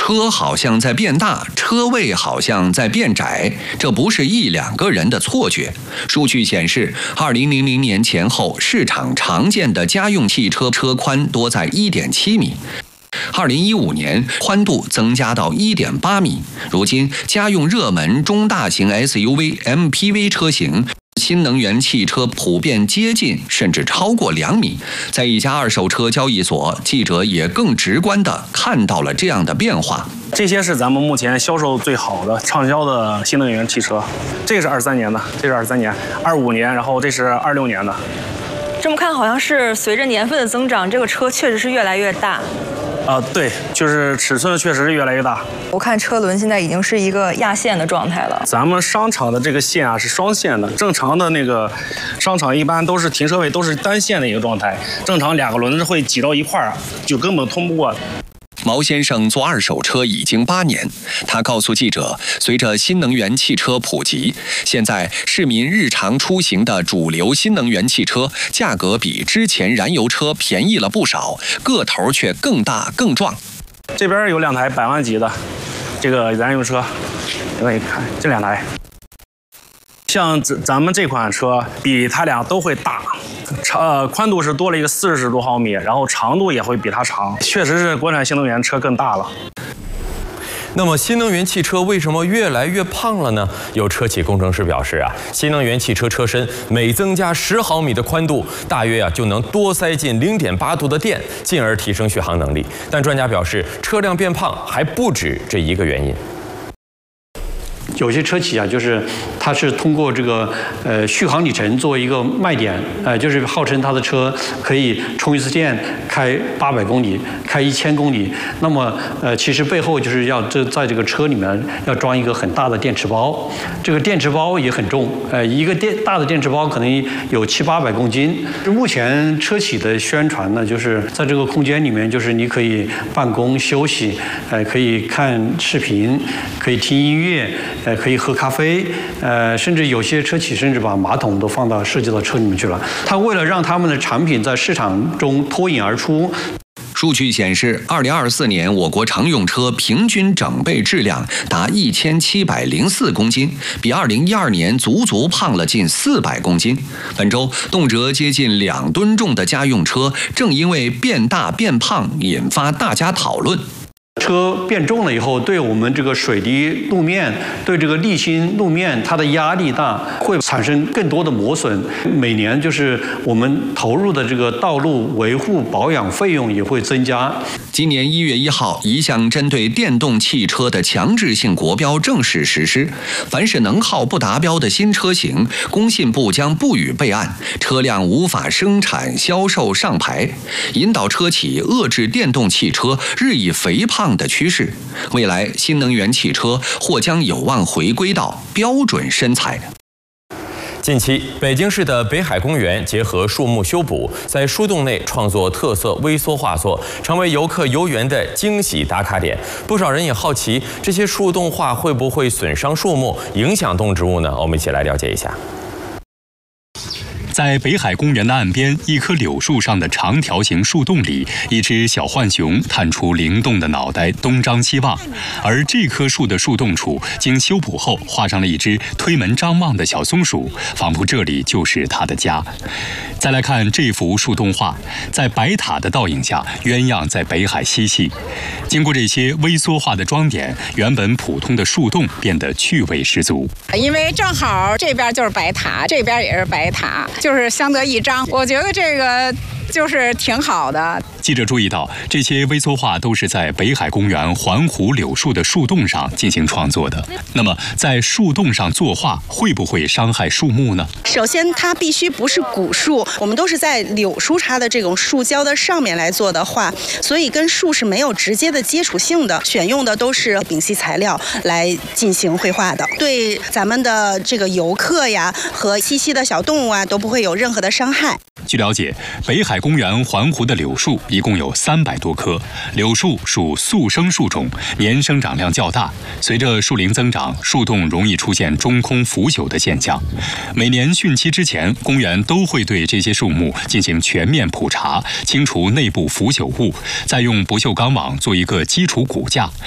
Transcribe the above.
车好像在变大，车位好像在变窄，这不是一两个人的错觉。数据显示，2000年前后，市场常见的家用汽车车宽多在1.7米。2015年，宽度增加到1.8米。如今，家用热门中大型 SUV、MPV 车型，新能源汽车普遍接近甚至超过2米。在一家二手车交易所，记者也更直观地看到了这样的变化。 这些是咱们目前销售最好的、畅销的新能源汽车。这个是23年的，这是23年，25年，然后这是26年的。 这么看，好像是随着年份的增长，这个车确实是越来越大。 对，就是尺寸确实是越来越大。 我看车轮现在已经是一个压线的状态了。 咱们商场的这个线啊是双线的，正常的那个商场一般都是停车位都是单线的一个状态，正常2个轮子会挤到一块儿，就根本通不过。 毛先生做二手车已经8年，他告诉记者，随着新能源汽车普及，现在市民日常出行的主流新能源汽车价格比之前燃油车便宜了不少，个头却更大更壮。 这边有2台100万级的这个燃油车，你看这2台，像咱们这款车比它俩都会大。宽度是多了一个40多毫米，然后长度也会比它长，确实是国产新能源车更大了。 那么新能源汽车为什么越来越胖了呢？有车企工程师表示新能源汽车车身每增加10毫米的宽度，大约就能多塞进0.8度的电，进而提升续航能力。但专家表示，车辆变胖还不止这一个原因。 有些车企就是它是通过这个续航里程作为一个卖点，就是号称它的车可以充一次电开800公里，开1000公里。那么其实背后就是要在这个车里面要装一个很大的电池包，这个电池包也很重，一个大的电池包可能有700-800公斤。目前车企的宣传呢，就是在这个空间里面，就是你可以办公休息，可以看视频，可以听音乐。可以喝咖啡，甚至有些车企甚至把马桶都放到设计到车里面去了。它为了让他们的产品在市场中脱颖而出。 数据显示，2024年我国乘用车平均整备质量达1704公斤，比2012年足胖了近400公斤。本周动辄接近2吨重的家用车，正因为变大变胖，引发大家讨论。 车变重了以后，对我们这个水泥路面、对这个沥青路面，它的压力大，会产生更多的磨损。每年就是我们投入的这个道路维护保养费用也会增加。 今年1月1号，一项针对电动汽车的强制性国标正式实施，凡是能耗不达标的新车型，工信部将不予备案，车辆无法生产、销售、上牌，引导车企遏制电动汽车日益肥胖的趋势。未来新能源汽车或将有望回归到标准身材。 近期，北京市的北海公园结合树木修补，在树洞内创作特色微缩画作，成为游客游园的惊喜打卡点。不少人也好奇，这些树洞画会不会损伤树木，影响动植物呢？我们一起来了解一下。 在北海公园的岸边，一棵柳树上的长条形树洞里，一只小浣熊探出灵动的脑袋，东张西望。而这棵树的树洞处经修补后，画上了一只推门张望的小松鼠，仿佛这里就是它的家。再来看这幅树洞画，在白塔的倒影下，鸳鸯在北海嬉戏。经过这些微缩化的装点，原本普通的树洞变得趣味十足。 因为正好这边就是白塔，这边也是白塔，就是相得益彰。我觉得这个就是挺好的。 记者注意到，这些微缩画都是在北海公园环湖柳树的树洞上进行创作的。那么，在树洞上作画会不会伤害树木呢？ 首先，它必须不是古树，我们都是在柳树它的这种树胶的上面来做的画，所以跟树是没有直接的接触性的。选用的都是丙烯材料来进行绘画的，对咱们的这个游客呀和栖息的小动物啊都不会有任何的伤害。 据了解，北海公园环湖的柳树一共有300多棵。柳树属速生树种，年生长量较大。随着树龄增长，树洞容易出现中空腐朽的现象。每年汛期之前，公园都会对这些树木进行全面普查，清除内部腐朽物，再用不锈钢网做一个基础骨架，